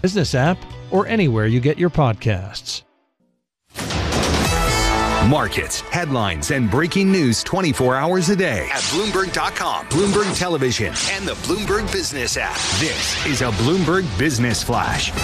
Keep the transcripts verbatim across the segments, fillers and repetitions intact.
Business app, or anywhere you get your podcasts. Markets, headlines, and breaking news twenty-four hours a day at Bloomberg dot com, Bloomberg Television, and the Bloomberg Business app. This is a Bloomberg Business Flash.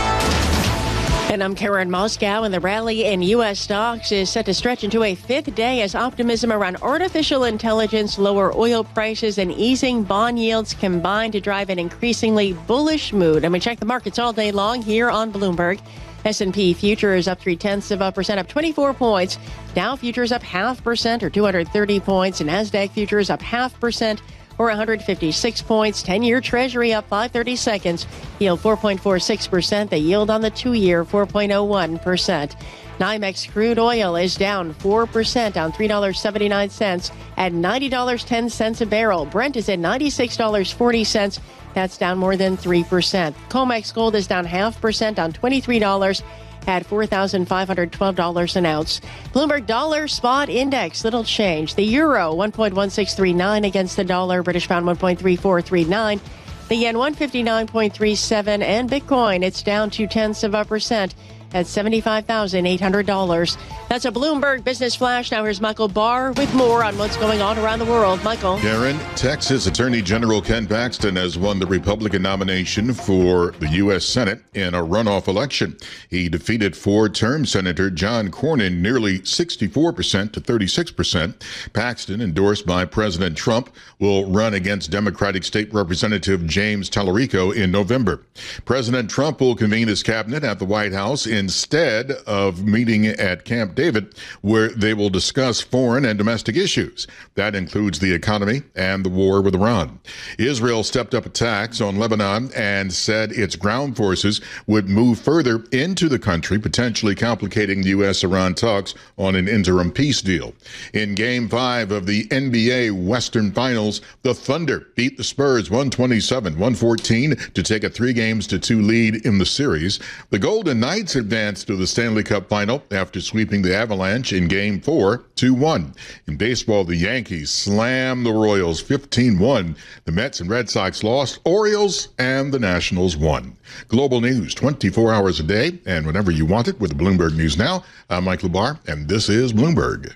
And I'm Karen Moscow, and the rally in U S stocks is set to stretch into a fifth day as optimism around artificial intelligence, lower oil prices, and easing bond yields combine to drive an increasingly bullish mood. And we check the markets all day long here on Bloomberg. S and P futures up three-tenths of a percent, up twenty-four points. Dow futures up half percent, or two hundred thirty points. And NASDAQ futures up half percent, or one hundred fifty-six points. ten-year Treasury up five thirty-seconds, yield four point four six percent. The yield on the two-year, four point oh one percent. NYMEX crude oil is down four percent on three dollars and seventy-nine cents at ninety dollars and ten cents a barrel. Brent is at ninety-six dollars and forty cents. That's down more than three percent. COMEX gold is down half percent on twenty-three dollars at four thousand five hundred twelve dollars an ounce. Bloomberg Dollar Spot Index, little change. The euro, one point one six three nine against the dollar. British pound, one point three four three nine. The yen, one fifty-nine point three seven. And Bitcoin, it's down two-tenths of a percent at seventy-five thousand eight hundred dollars. That's a Bloomberg Business Flash. Now here's Michael Barr with more on what's going on around the world. Michael. Karen, Texas Attorney General Ken Paxton has won the Republican nomination for the U S Senate in a runoff election. He defeated four-term Senator John Cornyn nearly sixty-four percent to thirty-six percent. Paxton, endorsed by President Trump, will run against Democratic State Representative James Tallarico in November. President Trump will convene his cabinet at the White House instead of meeting at Camp David, where they will discuss foreign and domestic issues. That includes the economy and the war with Iran. Israel stepped up attacks on Lebanon and said its ground forces would move further into the country, potentially complicating U S Iran talks on an interim peace deal. In Game five of the N B A Western Finals, the Thunder beat the Spurs one twenty-seven to one fourteen to take a three games to two lead in the series. The Golden Knights advanced to the Stanley Cup Final after sweeping the Avalanche in Game four, two one. In baseball, the Yankees slammed the Royals fifteen one. The Mets and Red Sox lost. Orioles and the Nationals won. Global news twenty-four hours a day and whenever you want it with Bloomberg News Now. I'm Michael Barr, and this is Bloomberg.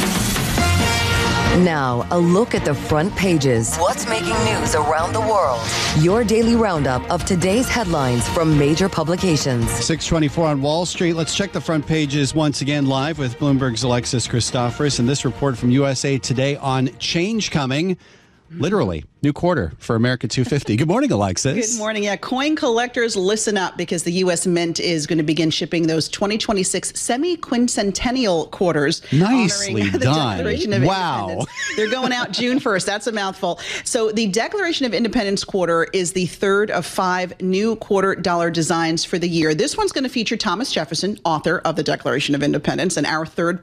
Now, a look at the front pages. What's making news around the world? Your daily roundup of today's headlines from major publications. six twenty-four on Wall Street. Let's check the front pages once again live with Bloomberg's Alexis Christoforous. And this report from U S A Today on change coming. Literally, new quarter for America two fifty. Good morning, Alexis. Good morning. Yeah, coin collectors, listen up, because the U S Mint is going to begin shipping those twenty twenty-six semi-quincentennial quarters. Nicely the done. Declaration of Wow. They're going out June first. That's a mouthful. So the Declaration of Independence quarter is the third of five new quarter dollar designs for the year. This one's going to feature Thomas Jefferson, author of the Declaration of Independence, and our third